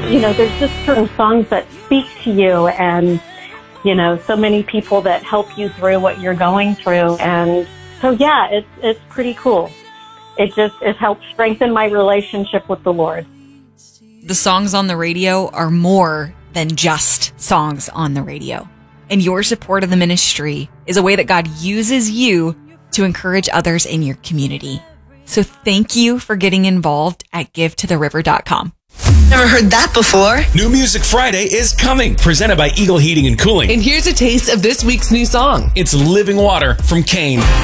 there's just certain songs that speak to you, and, so many people that help you through what you're going through. And so, yeah, it's pretty cool. It helps strengthen my relationship with the Lord. The songs on the radio are more than just songs on the radio. And your support of the ministry is a way that God uses you to encourage others in your community. So thank you for getting involved at GiveToTheRiver.com. Never heard that before. New Music Friday is coming, presented by Eagle Heating and Cooling. And here's a taste of this week's new song. It's Living Water from Kane.